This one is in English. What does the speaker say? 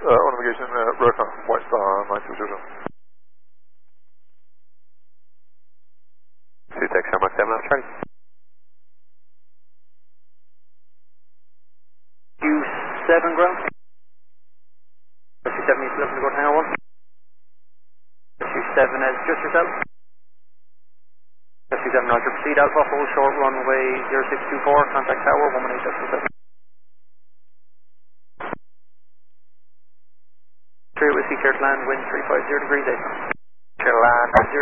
On navigation, Rocon, White Star 9200. CTEC, Shamrock 7, left Charlie. Q7 ground. Q7 is looking to go to hangar 1. Q7 is just yourself. Q7 Roger, proceed Alpha, hold short runway 0624, contact tower 118.7. Clear with sea clear to land, wind 350 degrees, 8 knots. Clear to land.